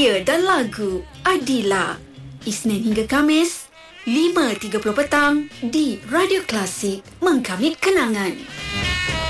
Budaya dan lagu Adila. Isnin hingga Khamis 5.30 petang di Radio Klasik, mengkamit kenangan.